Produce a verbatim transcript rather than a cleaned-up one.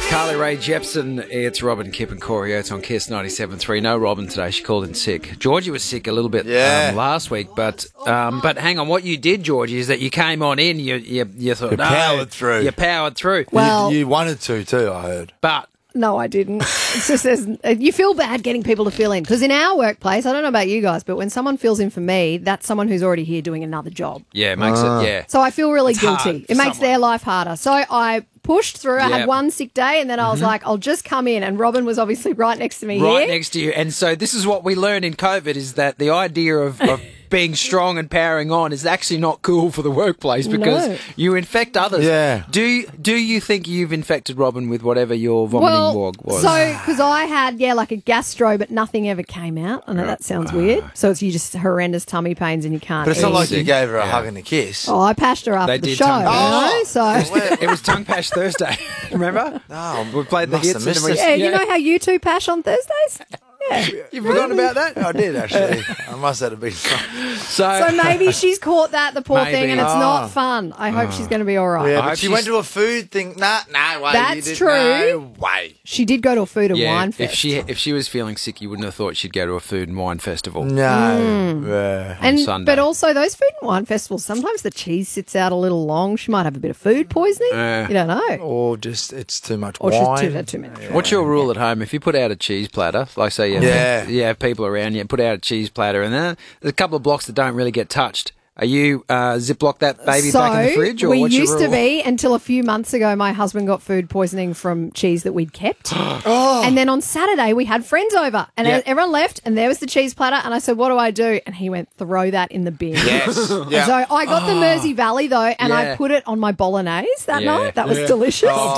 Carly Rae Jepsen, it's Robin, Kip and Corey Oates on Kiss ninety-seven point three. No Robin today, she called in sick. Georgie was sick a little bit Yeah. um, last week, but um, but hang on, what you did, Georgie, is that you came on in, you you, you thought, You no, powered through. You powered through. Well- you, you wanted to too, I heard. But No, I didn't. It's just there's, you feel bad getting people to fill in because in our workplace, I don't know about you guys, but when someone fills in for me, that's someone who's already here doing another job. yeah, it makes Ah. it, yeah. So I feel really It's hard guilty. for It makes someone. their life harder. So I pushed through. I Yeah. had one sick day, and then I was like, I'll just come in. And Robin was obviously right next to me Right here. next to you. And so this is what we learned in COVID is that the idea of, of being strong and powering on is actually not cool for the workplace because No. you infect others. Yeah. Do do you think you've infected Robin with whatever your vomiting Well, wog was? so because I had yeah like a gastro, but nothing ever came out. I know that sounds weird. So it's you just horrendous tummy pains and you can't. But it's eat. not like you Sick. gave her a Yeah. hug and a kiss. Oh, I pashed her after They the did show, tongue you know. pash. So It was Tongue Pash Thursday. Remember? No, We played the must hits have and missed we- it. yeah, you know how you two pash on Thursdays. Yeah. You've forgotten about that? I did actually. I must have been. So, So maybe she's caught that, the poor Maybe. thing, and it's Ah. not fun. I hope she's going to be all right. Yeah, I but hope she went she's- to a food thing. Nah, nah, wait. That's you did, true. No way. She did go to a food and yeah, wine if fest. she if she was feeling sick, you wouldn't have thought she'd go to a food and wine festival. No. Yeah. and Sunday. but also those food and wine festivals, sometimes the cheese sits out a little long. She might have a bit of food poisoning. Uh. you don't know. Or just it's too much Or wine. she's too, too many. What's your rule at home? If you put out a cheese platter, like say you have, Yeah. you have people around you, put out a cheese platter, and then there's a couple of blocks that don't really get touched. Are you uh, Ziploc that baby so back in the fridge? Or we what's your used to rule? be until a few months ago. My husband got food poisoning from cheese that we'd kept, and then on Saturday we had friends over, and Yeah. everyone left, and there was the cheese platter, and I said, "What do I do?" And he went, "Throw that in the bin." Yes. Yeah. So I got the Mersey Valley though, and Yeah. I put it on my bolognese that Yeah. night. That was Yeah. delicious. Oh,